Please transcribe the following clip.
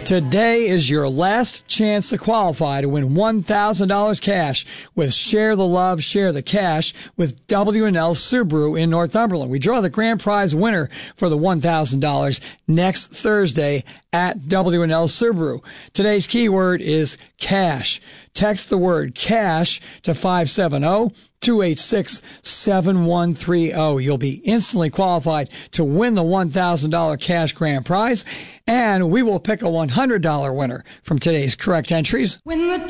Today is your last chance to qualify to win $1,000 cash with Share the Love, Share the Cash with W&L Subaru in Northumberland. We draw the grand prize winner for the $1,000 next Thursday at W&L Subaru. Today's keyword is cash. Text the word cash to 570-286-7130. You'll be instantly qualified to win the $1,000 cash grand prize, and we will pick a $100 winner from today's correct entries. When the